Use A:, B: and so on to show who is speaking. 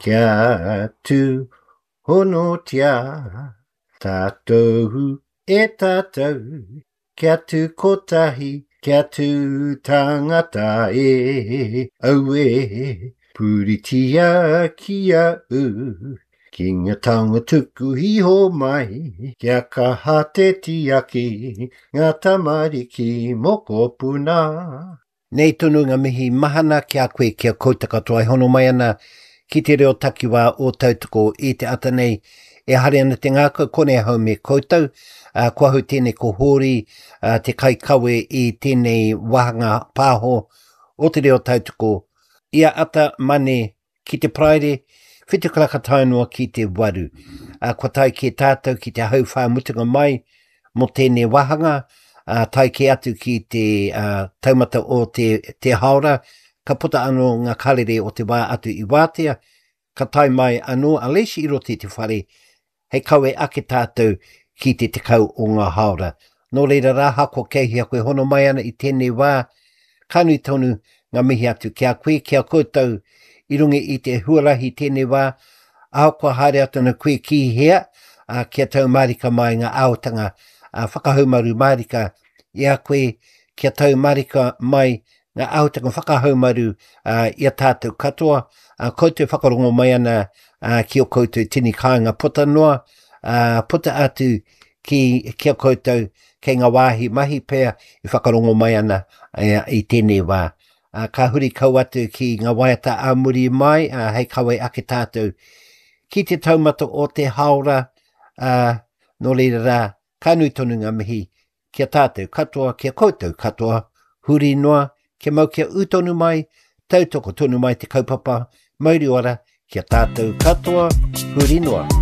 A: kia tu honotia, tātou e tātou, kia tu kotahi, kia tu tangata e, au e, puritia kia u, ki ngā taonga tuku iho mai, kia kaha te tiaki, ngā tamariki moko puna. Nei tonu ngā mihi mahana kia koe kia kouta katoa hono mai ana ki te reo takiwā o tautoko i te ata nei e hare ana te ngākau kone hau me koutou kua hau tēnei ko hori te kai kawe i tēnei wahanga pāho o te reo tautoko ia ata mane ki te praere whitukaraka taunua ki te waru kua tai ki tātou ki te hau whāmutunga mai mo tēnei wahanga tai ke atu ki te taumata o te haora, ka puta anō ngā karere o te wā atu i wātea, ka tai mai anō a leisi i roti te whare, hei kawe ake tātou ki te kau o ngā haora. Nō reira rā hako kehia koe hono mai ana i tēnei wā, kanui tonu ngā mihi atu kia koe, kia koutou i rungi i te huarahi tēnei wā, ao kua haere atu na koe ki hea, kia tau marika mai ngā aotanga, whakahaumaru marika, ia koe kia tau marika mai ngā aotanga whakahaumaru ia tātou katoa, koutou whakarongo mai ana ki o koutou tini kāinga puta noa, puta atu kia koutou kei ngā wāhi mahi pēr i whakarongo mai ana i tēnei wā. Ka huri kau atu ki ngā waiata āmuri mai, hei kawe ake tātou ki te taumata o te haora, no reira rā, kanui tonu ngā mihi, kia tātou katoa, kia koutou katoa, huri noa, kia mau kia utonu mai, tautoko tonu mai te kaupapa, mauri ora, kia tātou katoa, huri noa.